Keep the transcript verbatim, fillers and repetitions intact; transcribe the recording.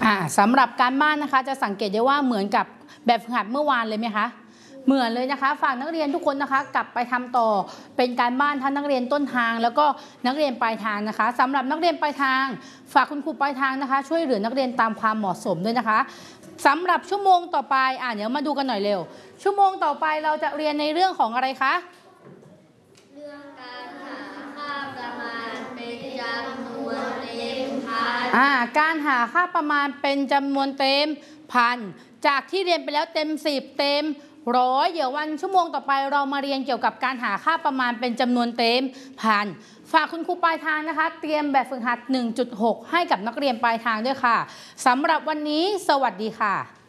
อ่าสำหรับการบ้านนะคะจะสังเกตได้ว่าเหมือนกับแบบฝึกหัดเมื่อวานเลยไหมคะเหมือนเลยนะคะฝากนักเรียนทุกคนนะคะกลับไปทำต่อเป็นการบ้านทั้งนักเรียนต้นทางแล้วก็นักเรียนปลายทางนะคะสำหรับนักเรียนปลายทางฝากคุณครูปลายทางนะคะช่วยเหลือนักเรียนตามความเหมาะสมด้วยนะคะสำหรับชั่วโมงต่อไปอ่าเดี๋ยวมาดูกันหน่อยเร็วชั่วโมงต่อไปเราจะเรียนในเรื่องของอะไรคะเรื่องการหาค่าประมาณเป็นจำนวนเต็มพันอ่าการหาค่าประมาณเป็นจำนวนเต็มพันจากที่เรียนไปแล้วเต็มสิบเต็มร้อยเดี๋ยววันชั่วโมงต่อไปเรามาเรียนเกี่ยวกับการหาค่าประมาณเป็นจำนวนเต็มพันฝากคุณครูปลายทางนะคะเตรียมแบบฝึกหัด หนึ่งจุดหก ให้กับนักเรียนปลายทางด้วยค่ะสำหรับวันนี้สวัสดีค่ะ